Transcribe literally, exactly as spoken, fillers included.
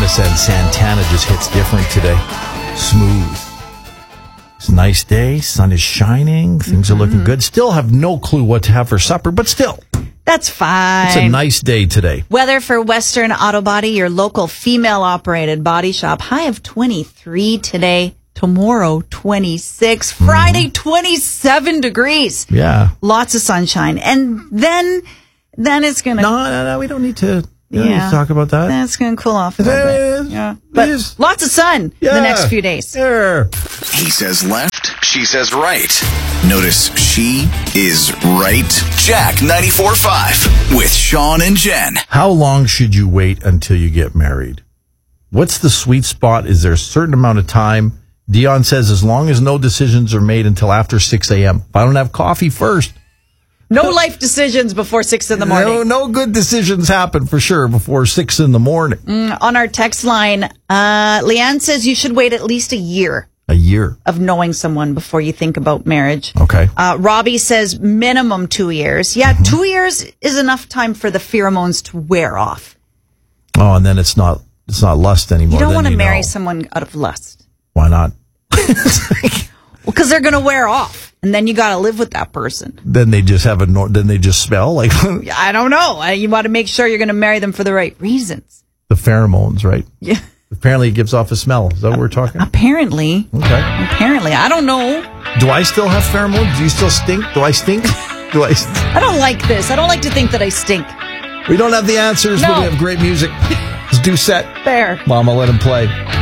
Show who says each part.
Speaker 1: Melissa and Santana just hits different today. Smooth. It's a nice day. Sun is shining. Things mm-hmm. are looking good. Still have no clue what to have for supper, but still.
Speaker 2: That's fine.
Speaker 1: It's a nice day today.
Speaker 2: Weather for Western Auto Body, your local female-operated body shop. High of twenty-three today. Tomorrow, twenty-six. Friday, mm-hmm. twenty-seven degrees.
Speaker 1: Yeah.
Speaker 2: Lots of sunshine. And then, then it's going to...
Speaker 1: No, no, no. We don't need to... Yeah,
Speaker 2: yeah.
Speaker 1: talk about that.
Speaker 2: That's going to cool off a little bit. Yeah. But lots of sun
Speaker 1: yeah.
Speaker 2: the next few days.
Speaker 1: Sure.
Speaker 3: He says left, she says right. Notice she is right. Jack ninety-four point five with Sean and Jen.
Speaker 1: How long should you wait until you get married? What's the sweet spot? Is there a certain amount of time? Dion says as long as no decisions are made until after six a.m. If I don't have coffee first.
Speaker 2: No life decisions before six in the morning.
Speaker 1: No, no good decisions happen for sure before six in the morning.
Speaker 2: Mm, on our text line, uh, Leanne says you should wait at least a year.
Speaker 1: A year.
Speaker 2: Of knowing someone before you think about marriage.
Speaker 1: Okay.
Speaker 2: Uh, Robbie says minimum two years. Yeah, mm-hmm. two years is enough time for the pheromones to wear off.
Speaker 1: Oh, and then it's not it's not lust anymore.
Speaker 2: You don't want to marry
Speaker 1: know.
Speaker 2: someone out of lust.
Speaker 1: Why not?
Speaker 2: Well, because they're going to wear off, and then you got to live with that person.
Speaker 1: Then they just have a. No- then they just smell like.
Speaker 2: I don't know. You want to make sure you're going to marry them for the right reasons.
Speaker 1: The pheromones, right?
Speaker 2: Yeah.
Speaker 1: Apparently, it gives off a smell. Is that what we're talking?
Speaker 2: Apparently.
Speaker 1: Okay.
Speaker 2: Apparently, I don't know.
Speaker 1: Do I still have pheromones? Do you still stink? Do I stink? Do I? St-
Speaker 2: I don't like this. I don't like to think that I stink.
Speaker 1: We don't have the answers,
Speaker 2: no.
Speaker 1: but we have great music. Let's do set.
Speaker 2: Fair.
Speaker 1: Mama, let him play.